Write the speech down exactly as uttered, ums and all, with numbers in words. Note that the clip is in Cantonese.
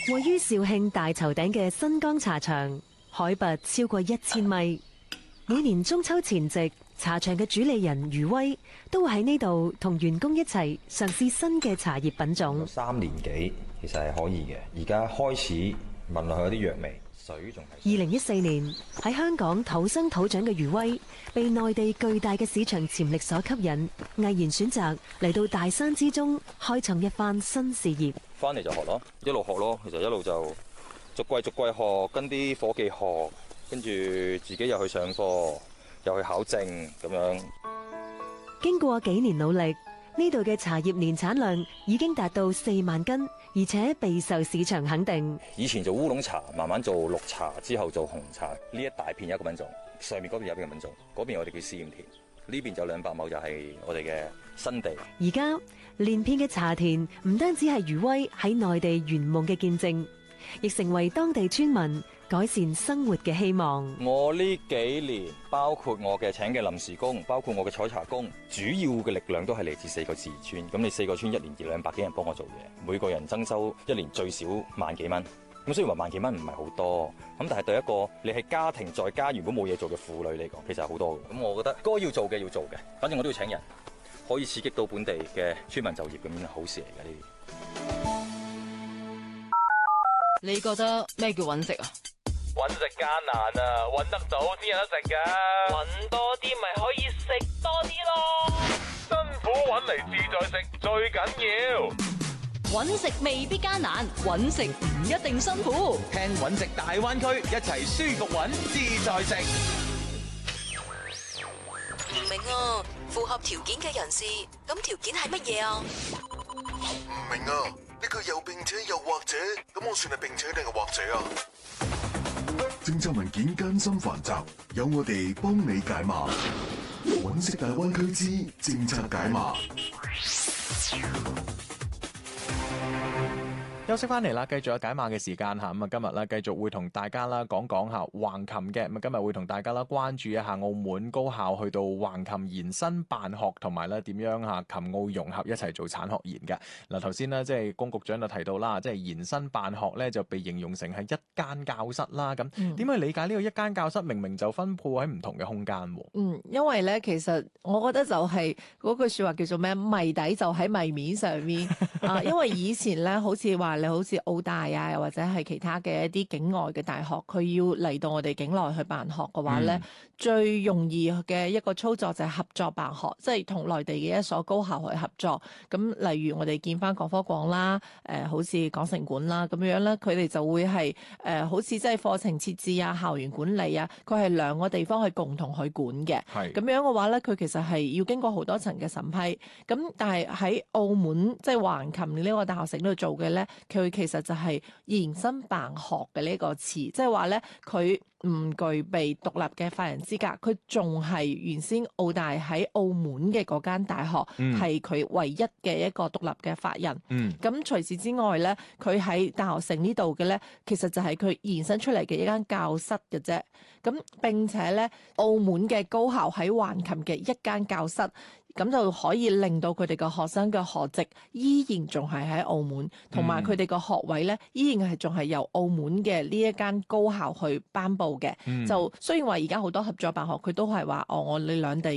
位於肇慶大頭頂嘅新江茶場，海拔超過一千米。每年中秋前夕，茶場嘅主理人余威都會喺呢度同員工一齊嘗試新嘅茶葉品種。 三年幾其實係可以嘅，而家開始聞落去有啲藥味，水仲係。 二零一四年喺香港土生土長嘅余威，被內地巨大嘅市場潛力所吸引，毅然選擇嚟到大山之中開創一番新事業。 翻嚟就學咯，一路學咯，其實一路就逐季逐季學，跟啲伙計學，跟住自己又去上課，又去考證咁樣。 經過幾年努力，呢度嘅茶葉年產量已經達到四萬斤，而且備受市場肯定。 以前做烏龍茶，慢慢做綠茶，之後做紅茶。呢一大片有一個品種，上面嗰邊有一個品種，嗰邊我哋叫試驗田，呢邊就兩百畝就係我哋嘅新地。 而家連片嘅茶田唔單止係余威喺內地圓夢嘅見證，亦成為當地村民改善生活嘅希望。 我呢幾年，包括我嘅請嘅臨時工，包括我嘅採茶工，主要嘅力量都係嚟自四個自然村。咁你四個村一年二兩百幾人幫我做嘢，每個人增收一年最少萬幾蚊。咁雖然話萬幾蚊唔係好多，咁但係對一個你係家庭在家原本冇嘢做嘅婦女嚟講，其實係好多嘅。咁我覺得該要做嘅要做嘅，反正我都要請人，可以刺激到本地嘅村民就業，咁樣好事嚟嘅呢啲。 你覺得咩叫揾食啊？ 揾食艱難啊，揾得到先有得食噶。揾多啲咪可以食多啲咯。辛苦揾嚟自在食最緊要。 揾食未必艱難，揾食唔一定辛苦。 聽揾食大灣區，一齊舒服揾自在食。 唔明啊，符合條件嘅人士，咁條件係乜嘢啊？ 唔明啊，呢個又並且又或者，咁我算係並且定係或者啊？政策文件艱辛繁雜，有我哋幫你解碼。揾食大灣區之政策解碼。 休息翻嚟啦，繼續有解碼嘅時間吓，咁啊今日咧繼續會同大家啦講講下橫琴嘅，咁啊今日會同大家啦關注一下澳門高校去到橫琴延伸辦學，同埋咧點樣吓琴澳融合一齊做產學研嘅。嗱頭先咧即係龔局長就提到啦，即係延伸辦學咧就被形容成係一間教室啦，咁點去理解呢個一間教室明明就分佈喺唔同嘅空間？ 嗯，因為咧其實我覺得就係嗰句說話叫做咩，謎底就喺謎面上面啊，因為以前咧好似話。你好似澳大啊，又或者係其他嘅一啲境外嘅大學，佢要嚟到我哋境內去辦學嘅話咧，嗯、最容易嘅一個操作就係合作辦學，即係同內地嘅一所高校去合作。咁例如我哋見翻廣科廣啦，誒、呃、好似廣城館啦咁樣咧，佢哋就會係誒、呃、好似即係課程設置啊、校園管理啊，佢係兩個地方去共同去管嘅。係咁樣嘅話咧，佢其實係要經過好多層嘅審批。咁但係喺澳門即係橫琴呢個大學城度做嘅咧。佢其實就係延伸辦學嘅呢個詞，即係話咧，佢唔具備獨立嘅法人資格，佢仲係原先澳大喺澳門嘅嗰間大學，係佢、嗯、唯一嘅一個獨立嘅法人。咁、嗯、除此之外咧，佢喺大學城呢度嘅咧，其實就係佢延伸出嚟嘅一間教室嘅啫。咁並且咧，澳門嘅高校喺橫琴嘅一間教室。咁就可以令到佢哋個學生嘅學籍依然仲係喺澳門，同埋佢哋個學位咧依然係仲係由澳門嘅呢一間高校去頒布嘅。嗯、就雖然話而家好多合作辦學，佢都係話哦，我哋兩地